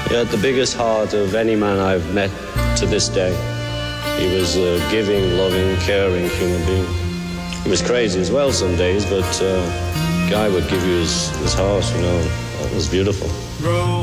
He had the biggest heart of any man I've met to this day. He was a giving, loving, caring human being. He was crazy as well some days, but Guy would give you his heart, you know. That was beautiful.